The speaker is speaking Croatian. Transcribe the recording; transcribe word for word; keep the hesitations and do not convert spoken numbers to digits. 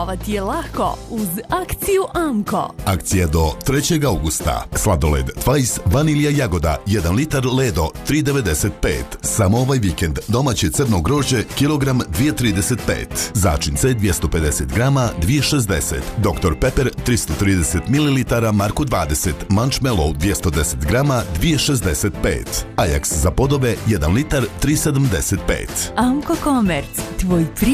Ovo ti je lako uz akciju Amko. Akcija do trećeg augusta. Sladoled Twice vanilija jagoda jedan litar Ledo tri devedeset pet. Samo ovaj vikend domaće crno grožđe kilogram dvije trideset pet. Začince dvjesto pedeset grama dvije šezdeset. doktor Pepper tristo trideset mililitara Marko dvadeset. Munchmallow dvjesto deset grama dvije šezdeset pet. Ajax za podove jedan litar tri sedamdeset pet. Amko Komerc, tvoj pri